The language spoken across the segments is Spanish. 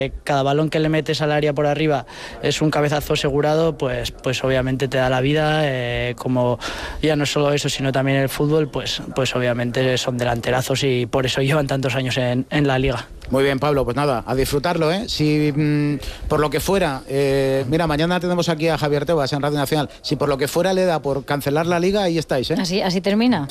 Cada balón que le metes al área por arriba es un cabezazo asegurado, pues obviamente te da la vida, como ya no solo eso, sino también el fútbol, pues obviamente son delanterazos y por eso llevan tantos años en la liga. Muy bien, Pablo, pues nada, a disfrutarlo, ¿eh? Si por lo que fuera, mira, mañana tenemos aquí a Javier Tebas en Radio Nacional, si por lo que fuera le da por cancelar la liga, ahí estáis, ¿eh? Así termina.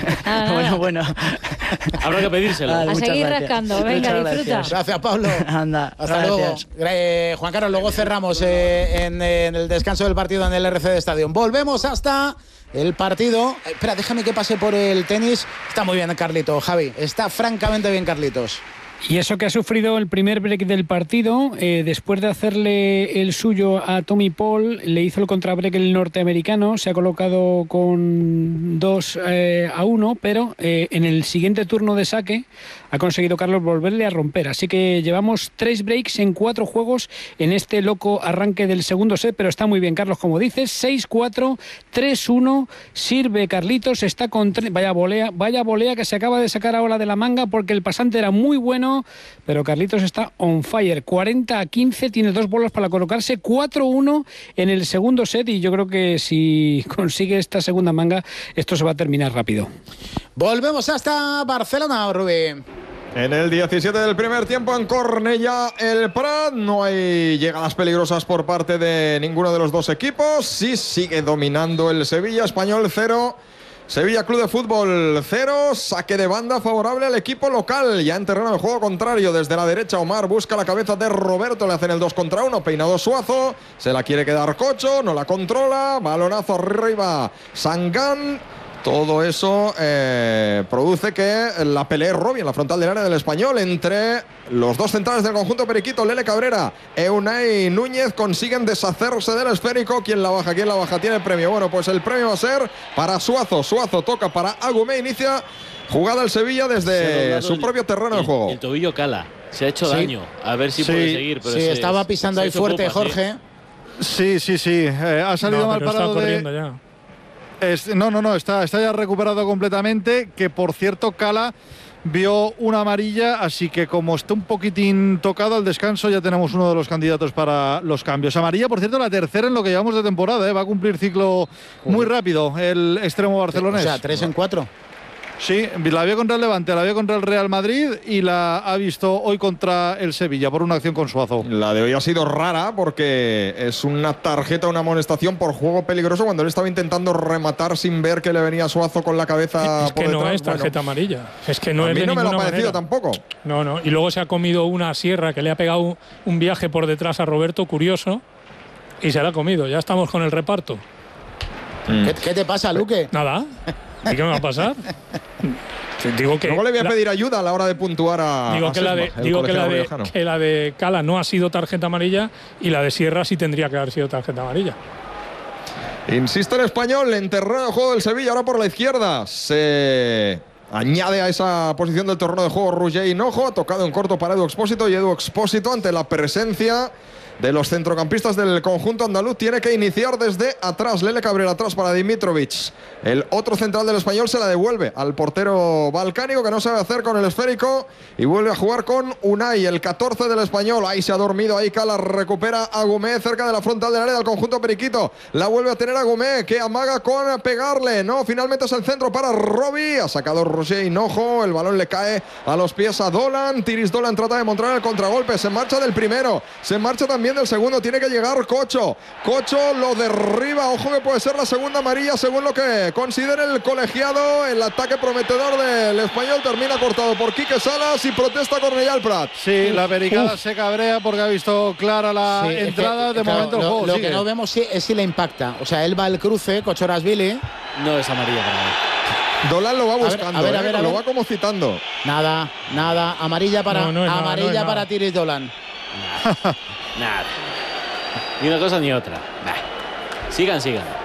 Bueno. Habrá que pedírselo. A seguir rascando, venga, disfruta. Gracias, Pablo. Anda, hasta luego. Juan Carlos, luego cerramos en el descanso del partido en el RCD Stadium. Volvemos hasta el partido. Espera, déjame que pase por el tenis. Está muy bien Carlitos, Javi. Está francamente bien Carlitos. Y eso que ha sufrido el primer break del partido, después de hacerle el suyo a Tommy Paul, le hizo el contrabreak el norteamericano, se ha colocado con 2-1, pero en el siguiente turno de saque ha conseguido Carlos volverle a romper. Así que llevamos 3 breaks en 4 juegos en este loco arranque del segundo set, pero está muy bien Carlos, como dices, 6-4, 3-1, sirve Carlitos, está con vaya volea que se acaba de sacar ahora de la manga porque el pasante era muy bueno, pero Carlitos está on fire, 40-15, tiene 2 bolas para colocarse, 4-1 en el segundo set y yo creo que si consigue esta segunda manga esto se va a terminar rápido. Volvemos hasta Barcelona, Rubí. En el 17 del primer tiempo en Cornellà el Prat no hay llegadas peligrosas por parte de ninguno de los dos equipos. Sí sigue dominando el Sevilla, Español 0. Sevilla Club de Fútbol 0, saque de banda favorable al equipo local, ya en terreno de juego contrario, desde la derecha Omar busca la cabeza de Roberto, le hacen el 2 contra 1, peinado Suazo, se la quiere quedar Cocho, no la controla, balonazo arriba Sangán. Todo eso produce que la pelea Robbie en la frontal del área del Español entre los dos centrales del conjunto periquito, Lele Cabrera e Unai Núñez, consiguen deshacerse del esférico. ¿Quién la baja? Tiene el premio. Bueno, pues el premio va a ser para Suazo. Suazo toca para Agumé, inicia jugada el Sevilla desde su propio terreno de juego. El tobillo cala, se ha hecho daño. A ver si puede seguir. Pero estaba pisando ahí fuerte Jorge. Sí. Ha salido mal parado corriendo ya. No, está ya recuperado completamente, que por cierto Cala vio una amarilla, así que como está un poquitín tocado al descanso ya tenemos uno de los candidatos para los cambios. Amarilla, por cierto, la tercera en lo que llevamos de temporada, va a cumplir ciclo muy rápido el extremo barcelonés. O sea, 3 en 4. Sí, la vio contra el Levante, la vio contra el Real Madrid y la ha visto hoy contra el Sevilla por una acción con Suazo. La de hoy ha sido rara porque es una tarjeta, una amonestación por juego peligroso cuando él estaba intentando rematar sin ver que le venía Suazo con la cabeza es que por no detrás. Es tarjeta amarilla. Es que no a es mí de no me lo ha manera. parecido tampoco. No. Y luego se ha comido una sierra que le ha pegado un viaje por detrás a Roberto, curioso, y se la ha comido. Ya estamos con el reparto. ¿Qué te pasa, Luque? Nada. ¿Y qué me va a pasar? Digo que luego le voy a pedir ayuda a la hora de puntuar a Digo que la de Cala no ha sido tarjeta amarilla y la de Sierra sí tendría que haber sido tarjeta amarilla. Insiste el Español en terreno de juego del Sevilla, ahora por la izquierda. Se añade a esa posición del terreno de juego Roger Hinojo, ha tocado en corto para Edu Expósito y Edu Expósito, ante la presencia de los centrocampistas del conjunto andaluz, tiene que iniciar desde atrás. Lele Cabrera atrás para Dimitrovic. El otro central del Español se la devuelve al portero balcánico, que no sabe hacer con el esférico, y vuelve a jugar con Unai, el 14 del Español. Ahí se ha dormido, ahí Cala recupera a Agumé cerca de la frontal del área del conjunto periquito. La vuelve a tener Agumé, que amaga con pegarle. No, finalmente es el centro para Robbie. Ha sacado Roger Hinojo, el balón le cae a los pies a Dolan. Tiris Dolan trata de montar el contragolpe, se marcha del primero, se marcha también del segundo, tiene que llegar Cocho lo derriba, ojo que puede ser la segunda amarilla según lo que considere el colegiado. El ataque prometedor del Español termina cortado por Quique Salas y protesta Cornellà el Prat. Sí, la pericada se cabrea porque ha visto clara la entrada. De momento el juego lo sigue. que no vemos es si le impacta, o sea, él va al cruce, Cochorasvili. No es amarilla para mí. Dolan lo va buscando, a ver. lo va como citando. Nada, amarilla para Tiris Dolan. Nada. Ni una cosa ni otra. Sigan.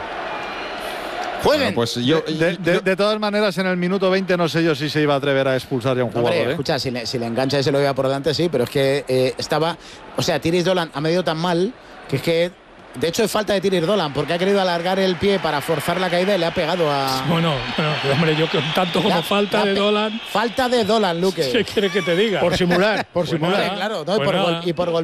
Jueguen. Bueno, pues de todas maneras, en el minuto 20 no sé yo si se iba a atrever a expulsar ya a un jugador. Hombre, escucha, si le engancha y se lo lleva por delante, sí, pero es que estaba... O sea, Tiris Dolan ha medido tan mal que es que De hecho, es falta de Tyler Dolan, porque ha querido alargar el pie para forzar la caída y le ha pegado a... Bueno, hombre, yo tanto como falta de Dolan... Falta de Dolan, Luque. ¿Qué quieres que te diga? Por simular. Claro, ¿no? Pues y por